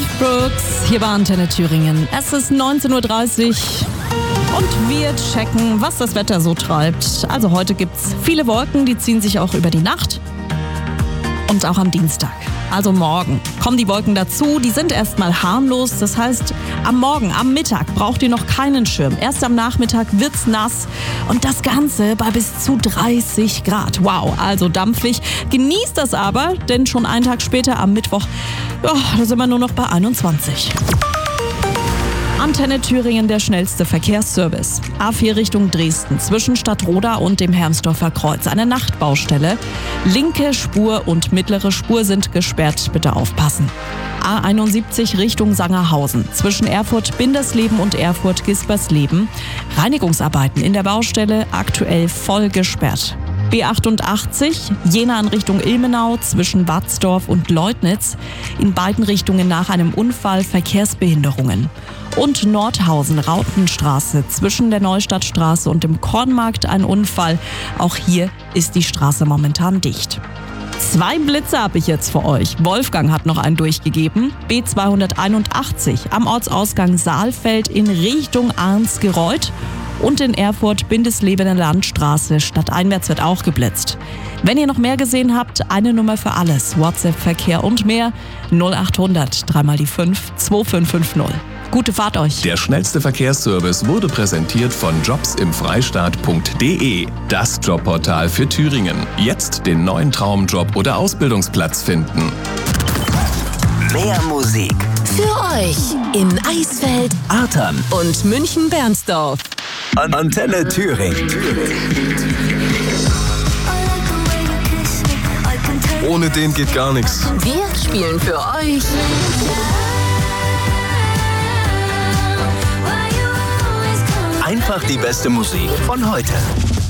Garth Brooks hier bei Antenne Thüringen. Es ist 19:30 Uhr und wir checken, was das Wetter so treibt. Also heute gibt's viele Wolken, die ziehen sich auch über die Nacht und auch am Dienstag. Also morgen kommen die Wolken dazu, die sind erstmal harmlos. Das heißt, am Morgen, am Mittag braucht ihr noch keinen Schirm. Erst am Nachmittag wird's nass und das Ganze bei bis zu 30 Grad. Wow, also dampfig. Genießt das aber, denn schon einen Tag später am Mittwoch, da sind wir nur noch bei 21. Antenne Thüringen, der schnellste Verkehrsservice. A4 Richtung Dresden, zwischen Stadtroda und dem Hermsdorfer Kreuz. Eine Nachtbaustelle. Linke Spur und mittlere Spur sind gesperrt. Bitte aufpassen. A71 Richtung Sangerhausen, zwischen Erfurt-Bindersleben und Erfurt-Gispersleben. Reinigungsarbeiten in der Baustelle, aktuell voll gesperrt. B88 Jena in Richtung Ilmenau, zwischen Watzdorf und Leutnitz. In beiden Richtungen nach einem Unfall Verkehrsbehinderungen. Und Nordhausen-Rautenstraße, zwischen der Neustadtstraße und dem Kornmarkt ein Unfall. Auch hier ist die Straße momentan dicht. 2 Blitze habe ich jetzt für euch. Wolfgang hat noch einen durchgegeben. B281 am Ortsausgang Saalfeld in Richtung Arnsgereuth. Und in Erfurt Bindesleben Landstraße stadteinwärts wird auch geblitzt. Wenn ihr noch mehr gesehen habt, eine Nummer für alles. WhatsApp-Verkehr und mehr 0800 3 die 5 2550. Gute Fahrt euch. Der schnellste Verkehrsservice wurde präsentiert von jobsimfreistaat.de. Das Jobportal für Thüringen. Jetzt den neuen Traumjob oder Ausbildungsplatz finden. Mehr Musik Für euch in Eisfeld Artern und München-Bernsdorf. Antenne Thüringen. Ohne den geht gar nichts. Wir spielen für euch Einfach die beste Musik von heute.